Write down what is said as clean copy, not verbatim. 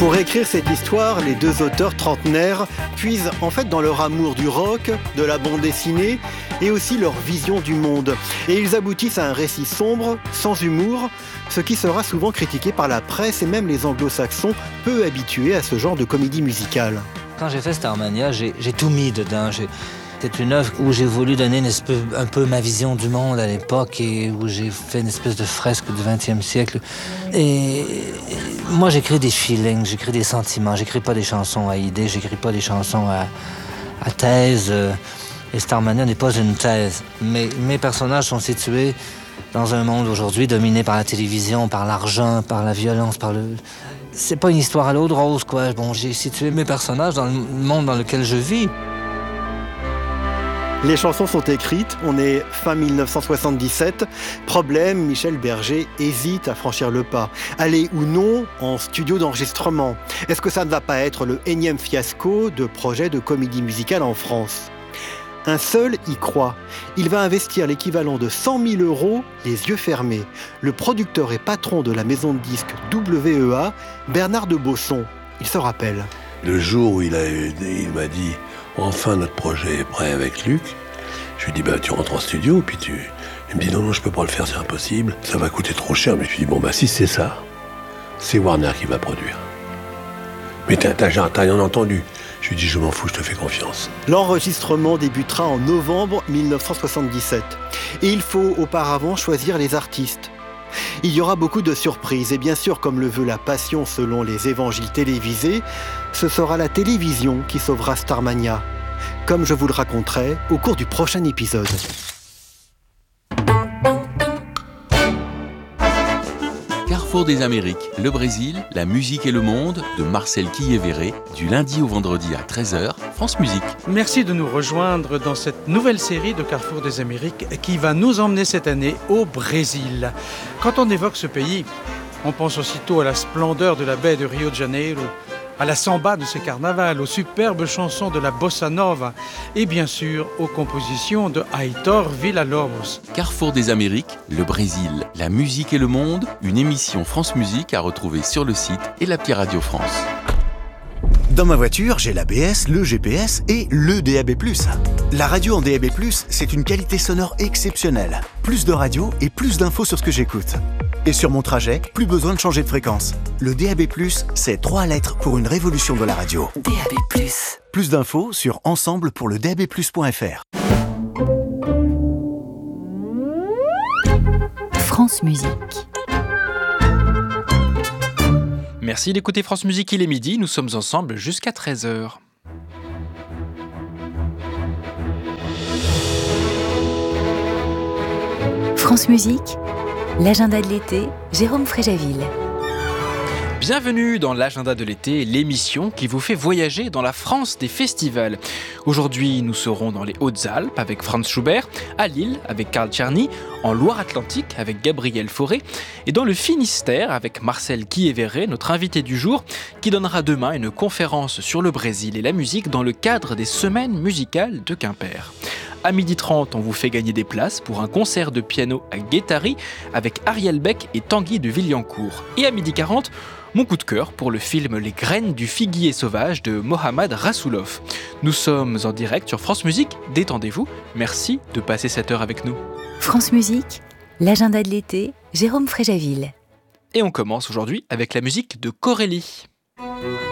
Pour écrire cette histoire, les deux auteurs trentenaires puisent en fait dans leur amour du rock, de la bande dessinée et aussi leur vision du monde. Et ils aboutissent à un récit sombre, sans humour, ce qui sera souvent critiqué par la presse et même les anglo-saxons peu habitués à ce genre de comédie musicale. Quand j'ai fait Starmania, j'ai tout mis dedans. C'est une œuvre où j'ai voulu donner un peu ma vision du monde à l'époque et où j'ai fait une espèce de fresque du XXe siècle. Et moi, j'écris des feelings, j'écris des sentiments, j'écris pas des chansons à idées, j'écris pas des chansons à thèse. Et Starmania n'est pas une thèse. Mais mes personnages sont situés dans un monde aujourd'hui dominé par la télévision, par l'argent, par la violence, C'est pas une histoire à l'eau de rose, quoi. Bon, j'ai situé mes personnages dans le monde dans lequel je vis. Les chansons sont écrites, on est fin 1977. Problème, Michel Berger hésite à franchir le pas. Aller ou non en studio d'enregistrement. Est-ce que ça ne va pas être le énième fiasco de projet de comédie musicale en France ? Un seul y croit. Il va investir l'équivalent de 100 000 € les yeux fermés. Le producteur et patron de la maison de disques WEA, Bernard de Bosson. Il se rappelle. Le jour où il m'a dit « Enfin, notre projet est prêt avec Luc », je lui ai dit « Tu rentres en studio ?» Puis il me dit « Non, je peux pas le faire, c'est impossible. Ça va coûter trop cher. » Mais je lui ai dit « Si c'est ça, c'est Warner qui va produire. » « Mais t'as rien entendu ?» Je lui ai dit « Je m'en fous, je te fais confiance. » L'enregistrement débutera en novembre 1977. Et il faut auparavant choisir les artistes. Il y aura beaucoup de surprises et bien sûr, comme le veut la passion selon les évangiles télévisés, ce sera la télévision qui sauvera Starmania, comme je vous le raconterai au cours du prochain épisode. Carrefour des Amériques, le Brésil, la musique et le monde de Marcel Quillévéré, du lundi au vendredi à 13h, France Musique. Merci de nous rejoindre dans cette nouvelle série de Carrefour des Amériques qui va nous emmener cette année au Brésil. Quand on évoque ce pays, on pense aussitôt à la splendeur de la baie de Rio de Janeiro, à la samba de ses carnavals, aux superbes chansons de la bossa nova et bien sûr aux compositions de Aitor Villa-Lobos. Carrefour des Amériques, le Brésil, la musique et le monde, une émission France Musique à retrouver sur le site et l'appli Radio France. Dans ma voiture, j'ai l'ABS, le GPS et le DAB+. La radio en DAB+, c'est une qualité sonore exceptionnelle. Plus de radio et plus d'infos sur ce que j'écoute. Et sur mon trajet, plus besoin de changer de fréquence. Le DAB+, c'est 3 lettres pour une révolution de la radio. DAB+. Plus d'infos sur ensemble pour le DABplus.fr. France Musique. Merci d'écouter France Musique, il est midi, nous sommes ensemble jusqu'à 13h. France Musique, l'agenda de l'été, Jérôme Fréjaville. Bienvenue dans l'agenda de l'été, l'émission qui vous fait voyager dans la France des festivals. Aujourd'hui, nous serons dans les Hautes-Alpes avec Franz Schubert, à Lille avec Karl Czerny, en Loire-Atlantique avec Gabriel Fauré et dans le Finistère avec Marcel Quillévéré, notre invité du jour, qui donnera demain une conférence sur le Brésil et la musique dans le cadre des Semaines musicales de Quimper. À 12h30, on vous fait gagner des places pour un concert de piano à Guétari avec Ariel Beck et Tanguy de Villancourt. Et à 12h40, mon coup de cœur pour le film Les graines du figuier sauvage de Mohamed Rassoulov. Nous sommes en direct sur France Musique, détendez-vous, merci de passer cette heure avec nous. France Musique, l'agenda de l'été, Jérôme Fréjaville. Et on commence aujourd'hui avec la musique de Corélie.